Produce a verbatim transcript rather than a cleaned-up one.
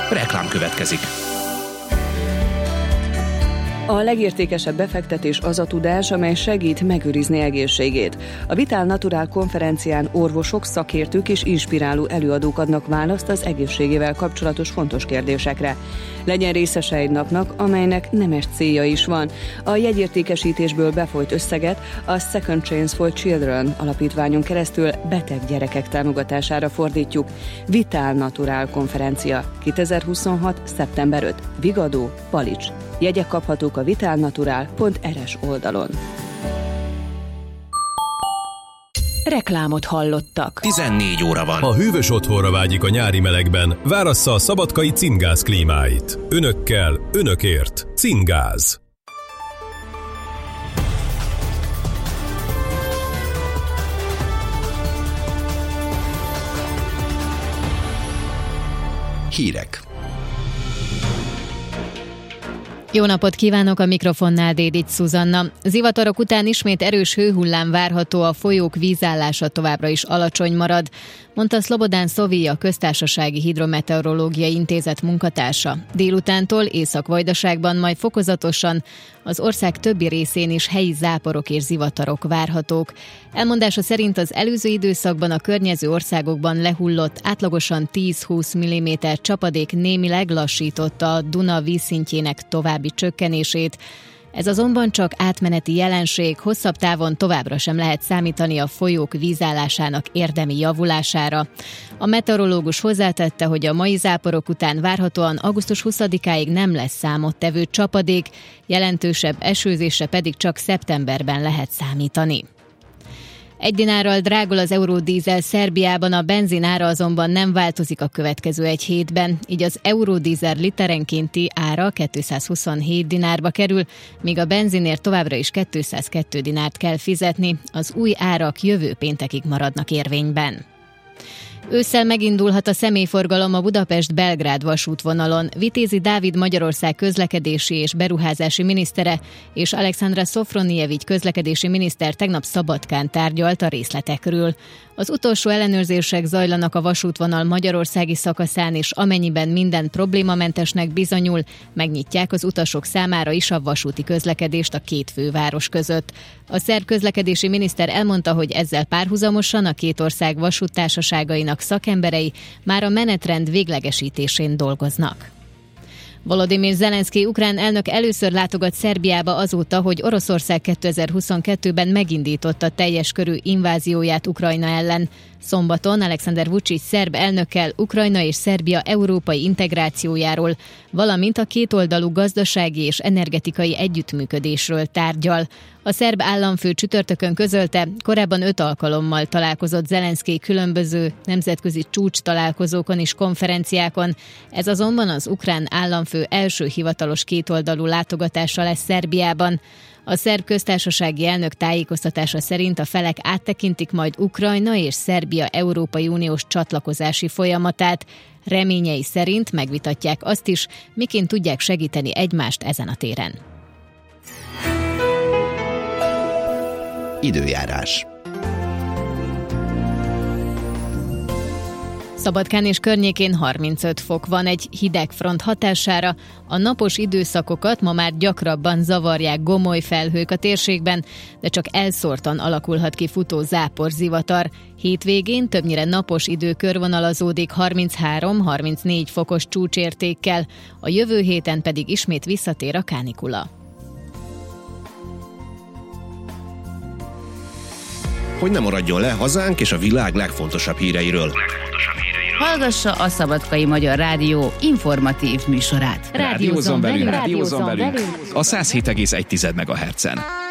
Reklám következik. A legértékesebb befektetés az a tudás, amely segít megőrizni egészségét. A Vital Natural konferencián orvosok, szakértők és inspiráló előadók adnak választ az egészségével kapcsolatos fontos kérdésekre. Legyen részese egy napnak, amelynek nemes célja is van. A jegyértékesítésből befolyt összeget a Second Chance for Children alapítványon keresztül beteg gyerekek támogatására fordítjuk. Vital Natural konferencia kétezer-huszonhat. szeptember ötödike. Vigadó, Palics. Jegyek kaphatók a vitalnatural pont er es oldalon. Reklámot hallottak. tizennégy óra van. Ha hűvös otthonra vágyik a nyári melegben, várassza a szabadkai Cingáz klímáit. Önökkel, önökért. Cingáz. Hírek. Jó napot kívánok, a mikrofonnál Dédics Szuzanna. Zivatarok után ismét erős hőhullám várható, a folyók vízállása továbbra is alacsony marad, mondta Szlobodán Szovij, a Köztársasági Hidrometeorológiai Intézet munkatársa. Délutántól Észak-Vajdaságban, majd fokozatosan az ország többi részén is helyi záporok és zivatarok várhatók. Elmondása szerint az előző időszakban a környező országokban lehullott átlagosan tíz-húsz milliméter csapadék némileg lassította a Duna vízszintjének további csökkenését. Ez azonban csak átmeneti jelenség, hosszabb távon továbbra sem lehet számítani a folyók vízállásának érdemi javulására. A meteorológus hozzátette, hogy a mai záporok után várhatóan augusztus huszadikáig nem lesz számottevő csapadék, jelentősebb esőzésre pedig csak szeptemberben lehet számítani. Egy dinárral drágul az eurodízel Szerbiában, a benzin ára azonban nem változik a következő egy hétben, így az eurodízel literenkénti ára kétszázhuszonhét dinárba kerül, míg a benzinért továbbra is kétszázkettő dinárt kell fizetni, az új árak jövő péntekig maradnak érvényben. Ősszel megindulhat a személyforgalom a Budapest-Belgrád vasútvonalon. Vitézi Dávid Magyarország közlekedési és beruházási minisztere és Alexandra Szofronjevics közlekedési miniszter tegnap Szabadkán tárgyalt a részletekről. Az utolsó ellenőrzések zajlanak a vasútvonal magyarországi szakaszán, és amennyiben minden problémamentesnek bizonyul, megnyitják az utasok számára is a vasúti közlekedést a két főváros között. A szerb közlekedési miniszter elmondta, hogy ezzel párhuzamosan a két ország vasúttársaságainak szakemberei már a menetrend véglegesítésén dolgoznak. Volodymyr Zelenszky ukrán elnök először látogat Szerbiába azóta, hogy Oroszország kétezer-huszonkettőben megindította teljes körű invázióját Ukrajna ellen. Szombaton Alexander Vučić szerb elnökkel Ukrajna és Szerbia európai integrációjáról, valamint a kétoldalú gazdasági és energetikai együttműködésről tárgyal. A szerb államfő csütörtökön közölte, korábban öt alkalommal találkozott Zelenszky különböző nemzetközi csúcs találkozókon és konferenciákon. Ez azonban az ukrán államfő első hivatalos kétoldalú látogatása lesz Szerbiában. A szerb köztársasági elnök tájékoztatása szerint a felek áttekintik majd Ukrajna és Szerbia Európai Uniós csatlakozási folyamatát. Reményei szerint megvitatják azt is, miként tudják segíteni egymást ezen a téren. Időjárás. Szabadkán és környékén harmincöt fok van, egy hideg front hatására. A napos időszakokat ma már gyakrabban zavarják gomoly felhők a térségben, de csak elszórtan alakulhat ki futó záporzivatar. Hétvégén többnyire napos idő körvonalazódik harminchárom-harmincnégy fokos csúcsértékkel, a jövő héten pedig ismét visszatér a kánikula. Hogy ne maradjon le hazánk és a világ legfontosabb híreiről. Hallgassa a Szabadkai Magyar Rádió informatív műsorát. Rádiózzon velünk, rádiózzon velünk a száz hét egész egy megahertzen.